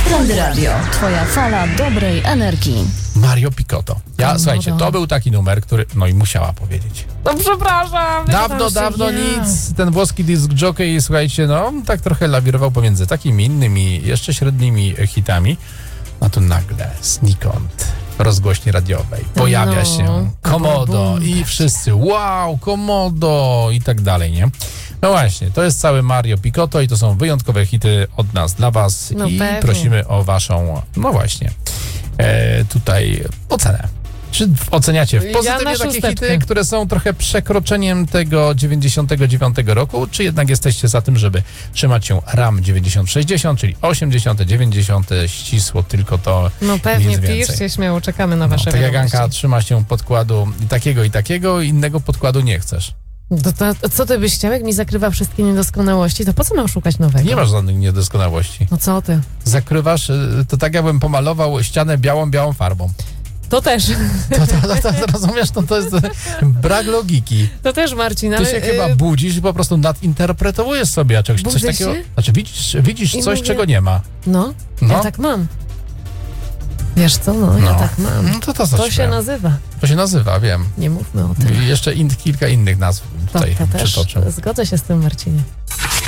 Trend Radio. Twoja fala dobrej energii. Mario Picotto. Słuchajcie, to był taki numer, który... No i musiała powiedzieć. No przepraszam. Dawno nic. Ten włoski disc jockey, słuchajcie, tak trochę lawirował pomiędzy takimi innymi, jeszcze średnimi hitami. A tu nagle znikąd w rozgłośni radiowej pojawia się Komodo i wszyscy wow, Komodo i tak dalej, nie? No właśnie, to jest cały Mario Picotto i to są wyjątkowe hity od nas dla was i pewnie. prosimy o waszą, tutaj ocenę. Czy oceniacie w pozytywnie takie hity, które są trochę przekroczeniem tego 99 roku, czy jednak jesteście za tym, żeby trzymać się ram 90-60, czyli 80, 90, ścisło tylko to. No pewnie, nic więcej. piszcie śmiało, czekamy na wasze tak jak wiadomości. Anka trzyma się podkładu i takiego, innego podkładu nie chcesz. To co ty byś chciał, jak mi zakrywa wszystkie niedoskonałości, to po co mam szukać nowego? Nie masz żadnych niedoskonałości. No co ty? Zakrywasz, to tak jakbym pomalował ścianę białą farbą. To też. To rozumiesz, to jest brak logiki. To też, Marcin, Ty ale... się chyba budzisz i po prostu nadinterpretowujesz sobie coś takiego. Się? Znaczy widzisz coś, mówię, czego nie ma. No, ja tak mam. Wiesz co, ja tak mam. No To się nazywa. To się nazywa, wiem. Nie mówmy o tym. I jeszcze kilka innych nazw tutaj To też przytoczę. zgodzę się z tym, Marcinie.